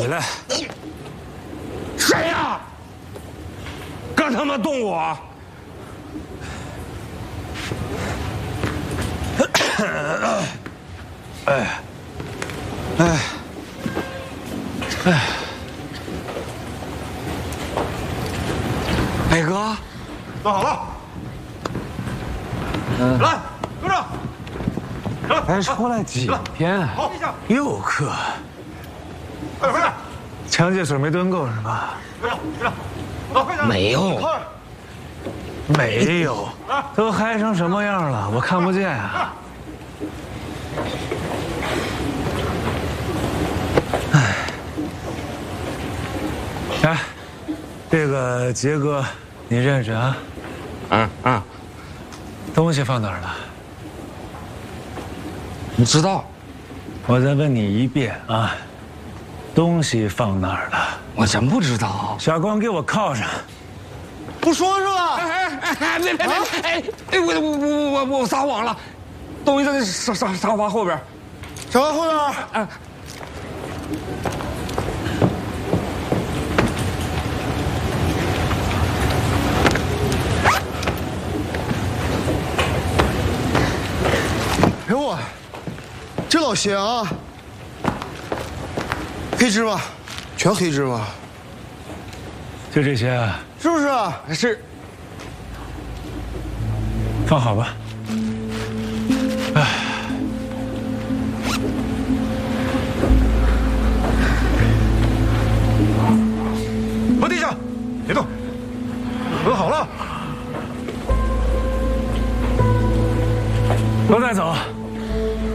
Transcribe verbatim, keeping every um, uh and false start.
起来！谁呀？敢他妈动我！哎，哎，哎，北哥， 坐好了。嗯，来，跟着。 才出来几天， 好， 又渴。 快点，快点！ 强解水没蹲够是吧？ 跟着，跟着，走，快点！ 没有， 快！ 没有，都嗨成什么样了？我看不见啊！哎，哎，这个杰哥，你认识啊？ 嗯嗯， 东西放哪儿了？ 你知道？ 我再问你一遍啊，东西放哪儿了？ 我真不知道。 小光，给我铐上！ 不说是吧？ 哎哎哎！别别别！哎哎，我我我我我撒谎了，东西在沙沙沙发后边。 沙发后边。 哎。 哎呦我，这老些啊！黑芝麻，全黑芝麻， 就这些啊？ 是不是啊？ 是。 放好吧。哎， 趴地下，别动，蹲好了。 都带走。